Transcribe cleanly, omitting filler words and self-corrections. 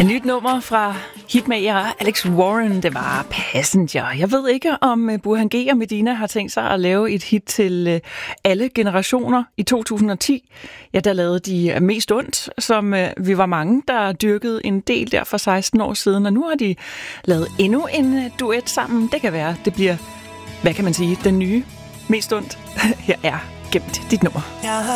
Et nyt nummer fra hitmager Alex Warren, det var Passenger. Jeg ved ikke, om Burhan G og Medina har tænkt sig at lave et hit til alle generationer. I 2010, ja, der lavede de Mest Ondt, som vi var mange, der dyrkede en del der for 16 år siden. Og nu har de lavet endnu en duet sammen. Det kan være, det bliver, hvad kan man sige, den nye Mest Ondt. Her er Gemt dit nummer.